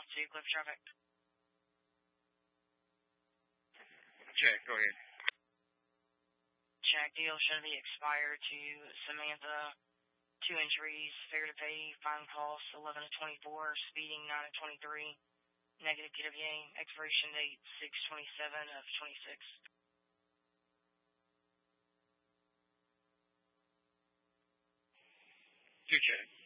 south to Cliff traffic. Check, go ahead. Check, deal should be expired to Samantha. 2 entries, fair to pay, fine cost 11 to 24, speeding 9 to 23, negative KWA, expiration date 6/27 of 26. Check.